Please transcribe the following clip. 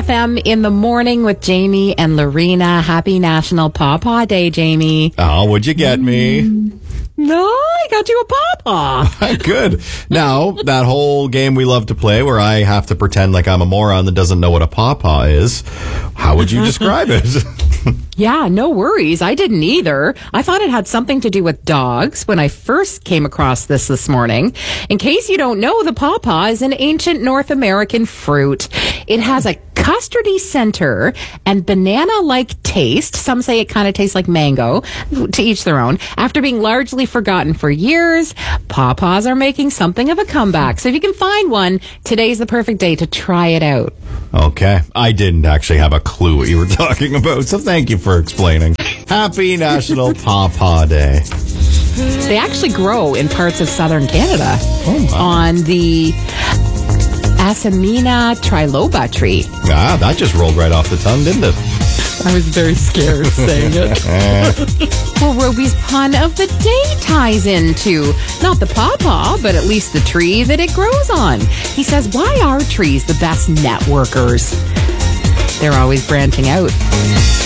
FM in the morning with Jamie and Lorena. Happy National Pawpaw Day, Jamie. Oh, would you get me? No, I got you a pawpaw. Good. Now, that whole game we love to play where I have to pretend like I'm a moron that doesn't know what a pawpaw is, how would you describe it? Yeah, no worries. I didn't either. I thought it had something to do with dogs when I first came across this morning. In case you don't know, the pawpaw is an ancient North American fruit. It has a custardy center and banana-like taste. Some say it kind of tastes like mango. To each their own. After being largely forgotten for years, pawpaws are making something of a comeback. So if you can find one, today's the perfect day to try it out. Okay. I didn't actually have a clue what you were talking about, so thank you for explaining. Happy National Pawpaw Day. They actually grow in parts of southern Canada on the Asimina triloba tree. Ah, that just rolled right off the tongue, didn't it? I was very scared saying it. Well, Roby's pun of the day ties into not the pawpaw, but at least the tree that it grows on. He says, why are trees the best networkers? They're always branching out.